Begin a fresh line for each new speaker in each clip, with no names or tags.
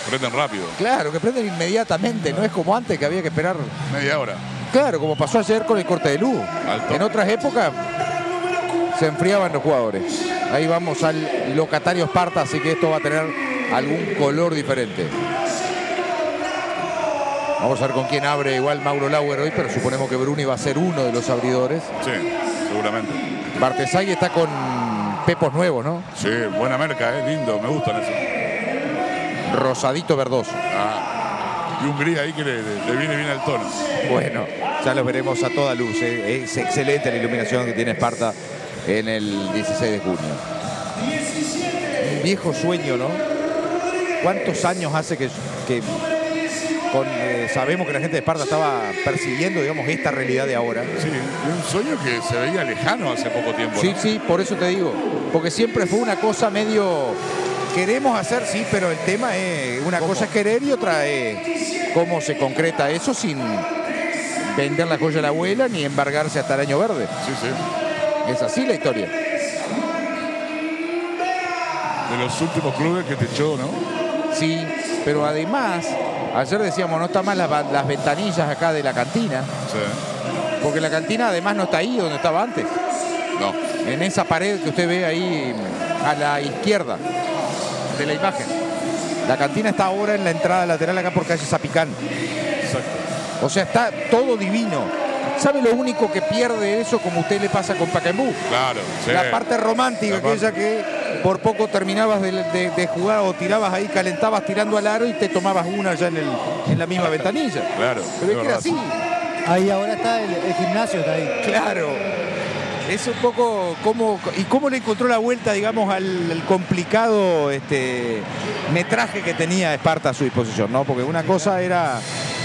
Prenden rápido.
Claro, que prenden inmediatamente, no es como antes que había que esperar
media hora.
Claro, como pasó ayer con el corte de luz.
Alto.
En otras épocas se enfriaban los jugadores. Ahí vamos al locatario Esparta, así que esto va a tener algún color diferente. Vamos a ver con quién abre igual Mauro Lauer hoy, pero suponemos que Bruni va a ser uno de los abridores.
Sí, seguramente.
Bartesagui está con pepos nuevos, ¿no?
Sí, buena merca, lindo, me gustan eso.
Rosadito verdoso.
Y un gris ahí que le viene bien al tono.
Bueno, ya lo veremos a toda luz. Es excelente la iluminación que tiene Esparta en el 16 de junio. Un viejo sueño, ¿no? ¿Cuántos años hace que sabemos que la gente de Esparta estaba persiguiendo, digamos, esta realidad de ahora?
Sí, un sueño que se veía lejano hace poco tiempo.
Sí,
¿no?
sí, por eso te digo. Porque siempre fue una cosa medio... Queremos hacer, sí, pero el tema es... Una cosa es querer y otra es cómo se concreta eso sin vender la joya a la abuela ni embargarse hasta el año verde.
Sí, sí.
Es así la historia.
De los últimos clubes que te echó, ¿no?
Sí, pero además, ayer decíamos, no están mal las ventanillas acá de la cantina.
Sí.
Porque la cantina además no está ahí donde estaba antes.
No.
En esa pared que usted ve ahí a la izquierda de la imagen. La cantina está ahora en la entrada lateral acá por calle Zapicán.
Exacto.
O sea, está todo divino. ¿Sabe lo único que pierde eso, como a usted le pasa con Pacaembu?
Claro, sí.
La parte romántica, aquella que por poco terminabas de jugar o tirabas ahí, calentabas tirando al aro y te tomabas una ya en la misma ventanilla.
Claro.
Pero es que era así.
Ahí ahora está el gimnasio, está ahí.
Claro. Es un poco cómo le encontró la vuelta, digamos, al complicado metraje que tenía Esparta a su disposición, ¿no? Porque una cosa era...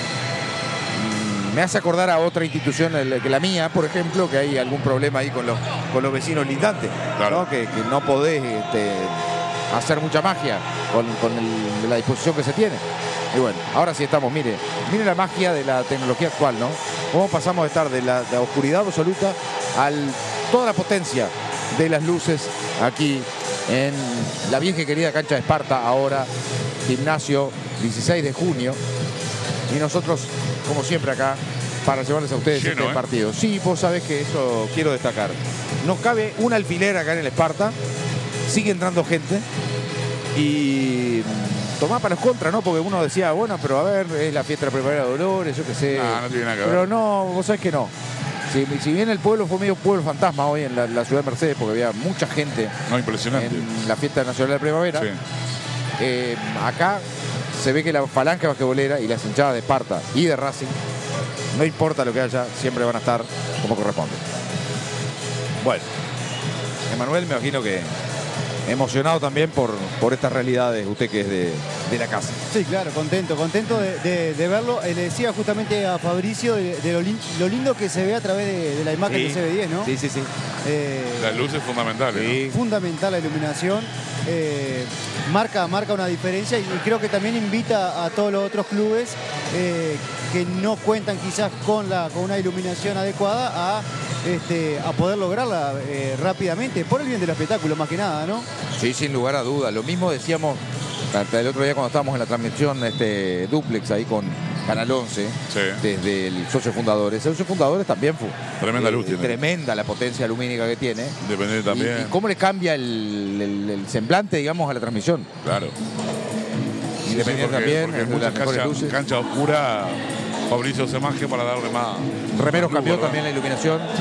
Me hace acordar a otra institución que la mía, por ejemplo, que hay algún problema ahí con los vecinos lindantes,
claro,
¿no? Que no podés hacer mucha magia con la disposición que se tiene. Y bueno, ahora sí estamos, mire la magia de la tecnología actual, ¿no? Cómo pasamos de estar de la oscuridad absoluta a toda la potencia de las luces aquí en la vieja y querida cancha de Esparta, ahora gimnasio 16 de junio. Y nosotros, como siempre acá, para llevarles a ustedes
lleno,
este partido. Sí, vos sabés que eso quiero destacar. No cabe un alfiler acá en el Esparta, sigue entrando gente y tomá para los contras, ¿no? Porque uno decía, bueno, pero a ver, es la fiesta de la Primavera de Dolores, yo qué sé.
No tiene nada que ver.
Pero no, vos sabés que no. Si bien el pueblo fue medio pueblo fantasma hoy en la ciudad de Mercedes, porque había mucha gente
impresionante
en la fiesta nacional de la primavera,
sí.
Acá se ve que la falange basquetbolera y las hinchadas de Esparta y de Racing, no importa lo que haya, siempre van a estar como corresponde. Bueno, Emanuel, me imagino que emocionado también por estas realidades, usted que es de la casa.
Sí, claro, contento de verlo. Le decía justamente a Fabricio de lo lindo que se ve a través de la imagen de CB10, ¿no?
Sí.
La luz es fundamental.
Sí.
¿no?
Fundamental la iluminación. Marca una diferencia y creo que también invita a todos los otros clubes que no cuentan quizás con una iluminación adecuada a poder lograrla rápidamente, por el bien del espectáculo más que nada, ¿no?
Sí, sin lugar a dudas. Lo mismo decíamos el otro día cuando estábamos en la transmisión duplex ahí con Canal 11,
sí,
desde el socio fundadores. El socio fundadores también fue
tremenda luz tiene.
Tremenda la potencia lumínica que tiene.
Independiente también.
Y cómo le cambia el semblante, digamos, a la transmisión.
Claro.
Independiente también,
porque
es de
muchas
las mejores luces.
cancha oscura, Fabricio se magia para darle más.
Remeros
más
cambió
luz,
también la iluminación.
Sí.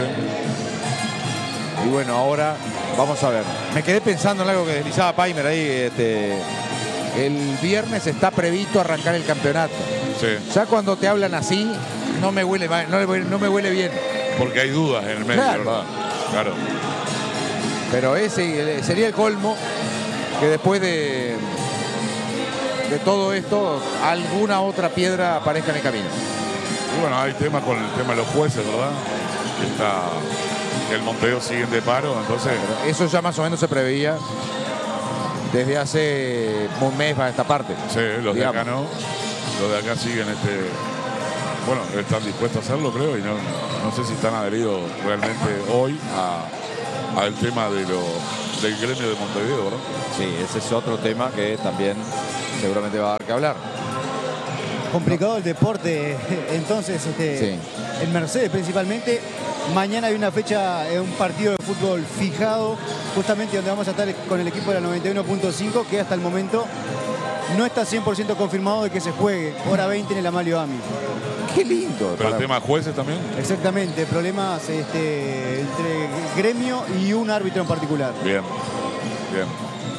Y bueno, ahora vamos a ver. Me quedé pensando en algo que deslizaba Paimer ahí. El viernes está previsto arrancar el campeonato.
Sí.
Ya cuando te hablan así, no me huele bien.
Porque hay dudas en el medio,
Claro.
¿verdad? Claro.
Pero ese sería el colmo, que después de todo esto, alguna otra piedra aparezca en el camino.
Y bueno, hay temas con el tema de los jueces, ¿verdad? Que el Montevideo sigue de paro, entonces...
Eso ya más o menos se preveía desde hace un mes para esta parte.
Sí, los de acá no. Los de acá siguen bueno, están dispuestos a hacerlo, creo, y no sé si están adheridos realmente hoy al tema del gremio de Montevideo, ¿verdad?
Sí, ese es otro tema que también seguramente va a dar que hablar.
Complicado el deporte, entonces,
Sí.
en Mercedes principalmente. Mañana hay una fecha, un partido de fútbol fijado, justamente donde vamos a estar con el equipo de la 91.5, que hasta el momento no está 100% confirmado de que se juegue. Hora 20 en el Amalio Ami.
Qué lindo.
Pero el tema jueces también.
Exactamente, problemas entre gremio y un árbitro en particular.
Bien, bien.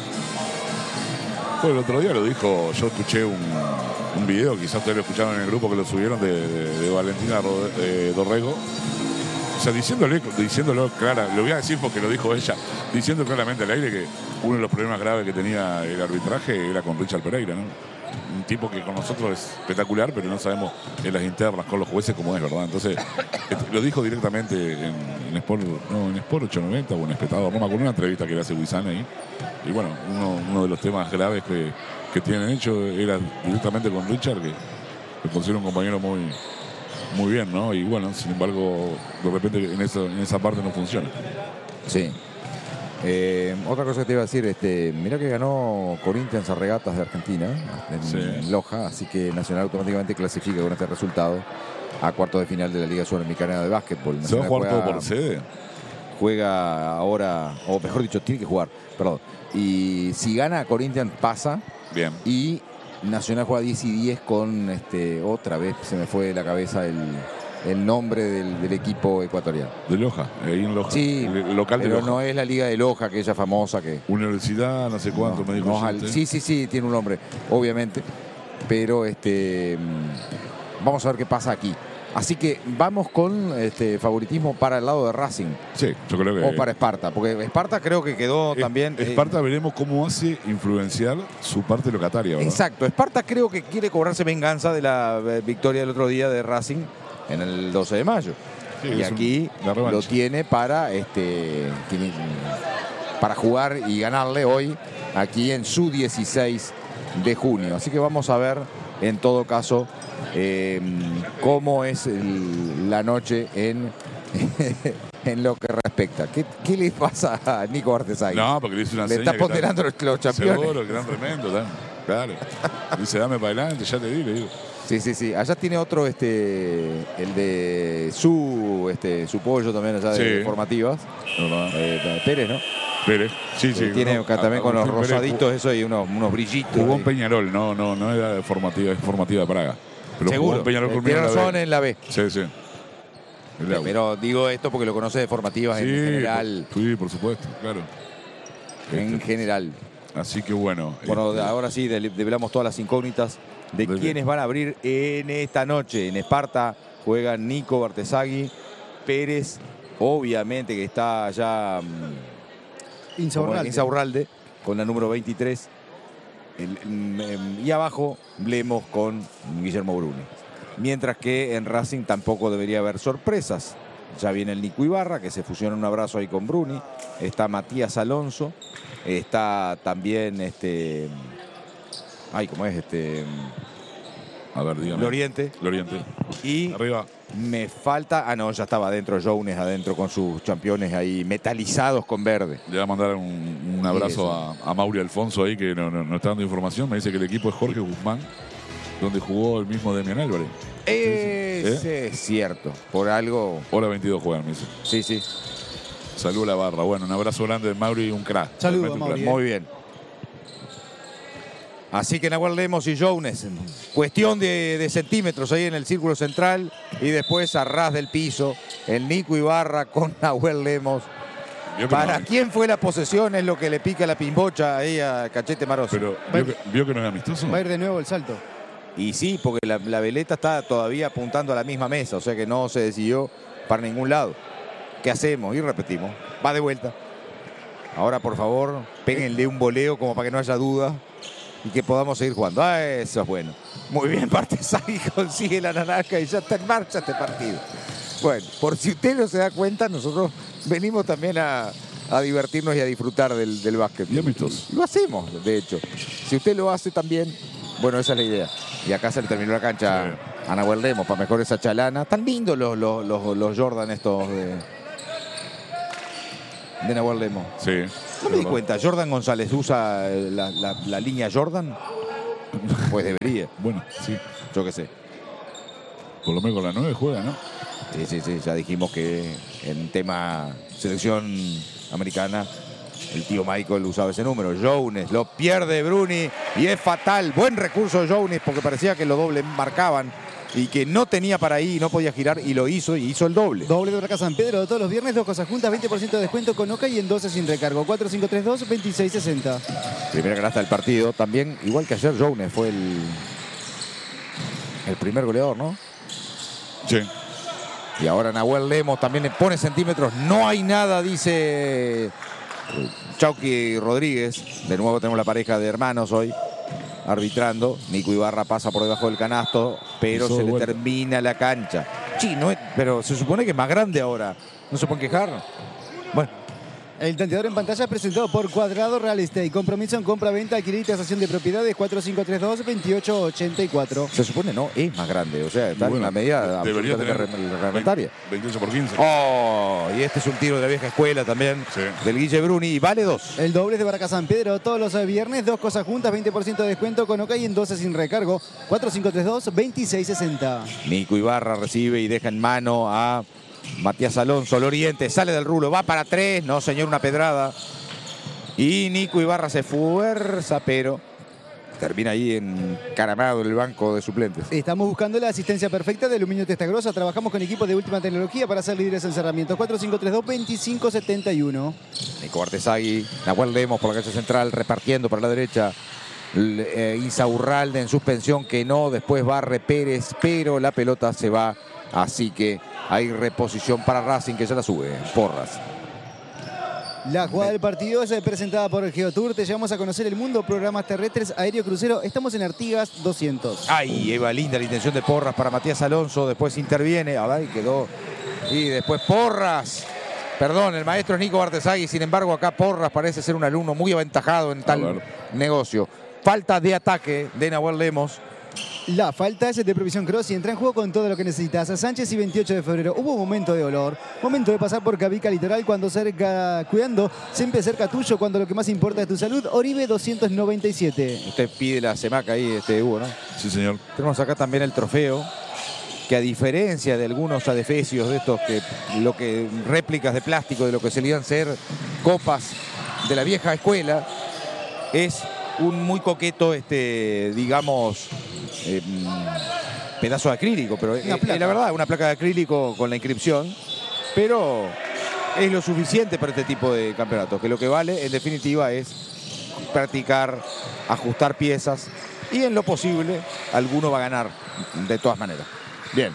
Bueno, el otro día lo dijo, yo escuché un video, quizás ustedes lo escucharon en el grupo que lo subieron, de Valentina Dorrego. O sea, diciéndolo clara, lo voy a decir porque lo dijo ella, diciendo claramente al aire que uno de los problemas graves que tenía el arbitraje era con Richard Pereira, ¿no? Un tipo que con nosotros es espectacular, pero no sabemos en las internas con los jueces cómo es, ¿verdad? Entonces, lo dijo directamente en Sport 890 o en Espectador, no me acuerdo, una entrevista que le hace Huizán ahí. Y bueno, uno de los temas graves que tienen hecho era directamente con Richard, que considero un compañero muy bien, ¿no? Y bueno, sin embargo, de repente en esa parte no funciona.
Sí. Otra cosa que te iba a decir, mirá que ganó Corinthians a Regatas de Argentina en Loja, así que Nacional automáticamente clasifica con este resultado a cuartos de final de la Liga Sudamericana de Básquetbol.
¿Se va a jugar todo por sede?
Juega ahora, o mejor dicho, tiene que jugar, perdón. Y si gana, Corinthians pasa.
Bien.
Y Nacional juega 10 y 10 con, otra vez se me fue de la cabeza el nombre del equipo ecuatoriano.
De Loja, ahí en Loja.
Sí,
el local de
pero
Loja.
no es la Liga de Loja, aquella famosa que...
Universidad, no sé cuánto, me dijo.
Sí, tiene un nombre, obviamente. Pero vamos a ver qué pasa aquí. Así que vamos con favoritismo para el lado de Racing.
Sí, yo creo que...
O para Esparta, porque Esparta creo que quedó también...
Esparta veremos cómo hace influenciar su parte locataria, ¿verdad?
Exacto, Esparta creo que quiere cobrarse venganza de la victoria del otro día de Racing en el 12 de mayo. Sí, y aquí lo tiene para jugar y ganarle hoy aquí en su 16 de junio. Así que vamos a ver en todo caso cómo es la noche en lo que respecta. ¿Qué le pasa a Nico Artesagui?
No, porque le hice una
le
seña.
Está ponderando los campeones.
Seguro, que eran tremendo, claro. Dice, dame para adelante, ya te di, le digo.
Sí. Allá tiene otro, el de su pollo también allá de formativas. Pérez, ¿no?
Pérez, sí.
Tiene también con los rosaditos eso y unos brillitos.
Jugó en Peñarol, no era formativa, es formativa de Praga. Pero
seguro, tiene razón en la B.
Sí.
Pero digo esto porque lo conoce de formativas en general.
Sí, por supuesto, claro.
En general.
Así que bueno.
Ahora sí, develamos todas las incógnitas de quienes van a abrir en esta noche. En Esparta juegan Nico Artesagui, Pérez, obviamente que está allá Insaurralde con la número 23. Y abajo Blemos con Guillermo Bruni. Mientras que en Racing tampoco debería haber sorpresas. Ya viene el Nico Ibarra, que se fusiona un abrazo ahí con Bruni. Está Matías Alonso. Está también ¿cómo es?
A ver, dígame.
Loriente. Y
arriba.
Me falta... no, ya estaba adentro Jones, adentro con sus championes ahí metalizados con verde.
Le voy a mandar un abrazo a Mauri Alfonso ahí, que no está dando información. Me dice que el equipo es Jorge Guzmán, donde jugó el mismo Demian Álvarez.
Es cierto. Por algo...
Hora 22 juegan, me dice.
Sí.
Saludos a la barra. Bueno, un abrazo grande de Mauri, un crack.
Saludos, Mauri.
Muy bien. Así que Nahuel Lemos y Jones, cuestión de centímetros ahí en el círculo central y después a ras del piso, el Nico Ibarra con Nahuel Lemos. ¿Para quién fue la posesión? Es lo que le pica la pimbocha ahí a Cachete Maroso.
Pero vio que no es amistoso.
Va a ir de nuevo el salto.
Y sí, porque la veleta está todavía apuntando a la misma mesa, o sea que no se decidió para ningún lado. ¿Qué hacemos? Y repetimos. Va de vuelta. Ahora, por favor, péguenle un voleo como para que no haya duda y que podamos seguir jugando. Eso es bueno. Muy bien, Artesagui consigue la naranja y ya está en marcha este partido. Bueno, por si usted no se da cuenta, nosotros venimos también a divertirnos y a disfrutar del básquet.
Y amistosos.
Lo hacemos, de hecho. Si usted lo hace también, bueno, esa es la idea. Y acá se le terminó la cancha a Nahuel Lemos para mejor esa chalana. Tan lindos los Jordan estos de Nahuel Lemos.
Sí.
No me di cuenta, ¿Jordan González usa la línea Jordan? pues debería.
Bueno, sí.
Yo qué sé.
Por lo menos con la 9 juega, ¿no?
Sí. Ya dijimos que en tema selección americana, el tío Michael usaba ese número. Jones lo pierde Bruni y es fatal. Buen recurso de Jones porque parecía que los dobles marcaban y que no tenía para ir, no podía girar y lo hizo y hizo el doble.
Doble de Barraca San Pedro todos los viernes, 2 cosas juntas, 20% de descuento con Oca y en 12 sin recargo. 4-5-3-2-26-60.
Primera canasta del partido. También, igual que ayer, Jones fue el primer goleador, ¿no?
Sí.
Y ahora Nahuel Lemos también le pone centímetros. No hay nada, dice Chauqui Rodríguez. De nuevo tenemos la pareja de hermanos hoy arbitrando. Nico Ibarra pasa por debajo del canasto, pero se le termina la cancha. Sí, pero se supone que es más grande ahora. ¿No se pueden quejar? Bueno.
El tanteador en pantalla es presentado por Cuadrado Real Estate. Compromiso en compra-venta, alquiler y tasación de propiedades. 4532-2884.
Se supone no, es más grande. O sea, está en una medida
debería tener
reglamentaria.
28 por 15.
Oh, y este es un tiro de la vieja escuela también.
Sí.
Del Guille Bruni. Y vale 2.
El doble es de Barraca San Pedro todos los viernes. 2 cosas juntas, 20% de descuento con Oca y en 12 sin recargo. 4532-2660.
Nico Ibarra recibe y deja en mano a Matías Alonso. El Oriente sale del rulo, va para 3. No, señor, una pedrada. Y Nico Ibarra se fuerza, pero termina ahí encaramado en el banco de suplentes.
Estamos buscando la asistencia perfecta de Aluminio Testagrosa. Trabajamos con equipos de última tecnología para ser líderes en cerramientos. 4532-2571.
Nico Artezagui, Nahuel Lemos por la calle central, repartiendo para la derecha. Insaurralde en suspensión, que no. Después barre Pérez, pero la pelota se va. Así que hay reposición para Racing, que ya la sube. Porras.
La jugada del partido es presentada por Geotour. Te llevamos a conocer el mundo, programas terrestres, aéreo, crucero. Estamos en Artigas 200.
Ay, Eva, linda la intención de Porras para Matías Alonso. Después interviene. Ahora quedó. Y después Porras. Perdón, el maestro es Nico Artezagui. Sin embargo, acá Porras parece ser un alumno muy aventajado en tal negocio. Falta de ataque de Nahuel Lemos.
La falta es de Provisión Cross y entra en juego con todo lo que necesitas. A Sánchez y 28 de febrero. Hubo un momento de olor, momento de pasar por Cavica Litoral cuando cerca, cuidando, siempre cerca tuyo cuando lo que más importa es tu salud. Oribe 297.
Usted pide la semaca ahí, Hugo, ¿no?
Sí, señor.
Tenemos acá también el trofeo, que a diferencia de algunos adefesios de estos, que réplicas de plástico de lo que solían ser copas de la vieja escuela, es un muy coqueto, digamos, pedazo de acrílico, pero la verdad, una placa de acrílico con la inscripción, pero es lo suficiente para este tipo de campeonatos, que lo que vale, en definitiva, es practicar, ajustar piezas, y en lo posible, alguno va a ganar de todas maneras. Bien.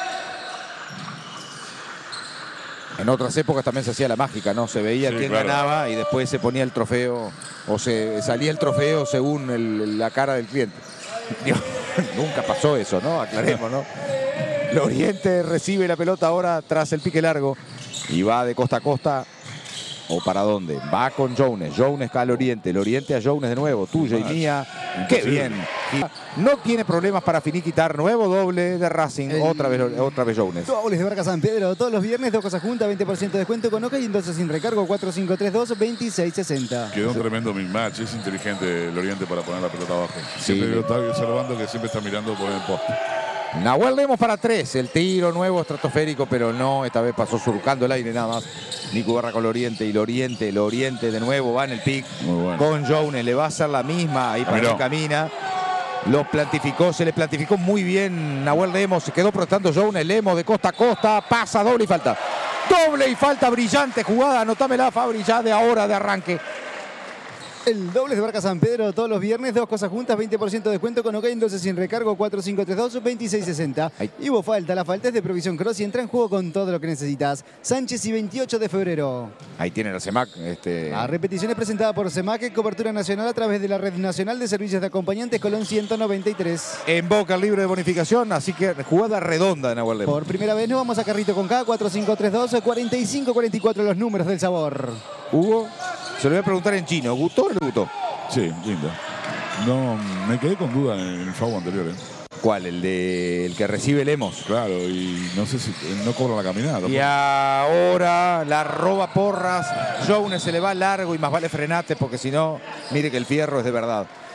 En otras épocas también se hacía la mágica, ¿no? Se veía quién ganaba y después se ponía el trofeo, o se salía el trofeo según la cara del cliente. Nunca pasó eso, ¿no? Aclaremos, ¿no? El Oriente recibe la pelota ahora tras el pique largo y va de costa a costa. ¿O para dónde? Va con Jones. Jones al Oriente. El Oriente a Jones de nuevo. Tuya y mía. ¡Qué bien! No tiene problemas para finiquitar. Nuevo doble de Racing. Otra vez Jones.
Dobles de Barca San Pedro. Todos los viernes, 2 cosas juntas, 20% de descuento con Oca y entonces sin recargo. 4532-2660.
Quedó un tremendo mismatch. Es inteligente el Oriente para poner la pelota abajo. Siempre lo está observando, que siempre está mirando por el poste.
Nahuel Lemos para 3. El tiro nuevo estratosférico, pero no. Esta vez pasó surcando el aire nada más. Nico Ibarra con el Oriente y el Oriente de nuevo va en el pick con Jones. Le va a hacer la misma ahí para que camina. Lo plantificó, se le plantificó muy bien Nahuel Lemos. Se quedó protestando Jones. Lemos de costa a costa. Pasa, doble y falta. Doble y falta, brillante jugada. Anotámela, Fabri, ya de ahora de arranque.
El doble de Barca San Pedro todos los viernes, 2 cosas juntas, 20% de descuento con Oca y entonces sin recargo. 4532-2660. Y hubo falta, la falta es de Provisión Cross y entra en juego con todo lo que necesitas. Sánchez y 28 de febrero.
Ahí tiene la CEMAC.
La repetición es presentada por CEMAC, cobertura nacional a través de la Red Nacional de Servicios de Acompañantes Colón 193.
En Boca el libre de bonificación, así que jugada redonda de Nahuel Lemos.
Por primera vez nos vamos a carrito con K, 4532-4544 los números del sabor.
Hugo, se lo voy a preguntar en chino. ¿Gustó o no le gustó?
Sí, lindo. No, me quedé con duda en el FAU anterior.
¿Cuál? El que recibe Lemos.
Claro, y no sé si no cobra la caminada.
Y ahora la roba Porras. Jones se le va largo y más vale frenate porque si no, mire que el fierro es de verdad.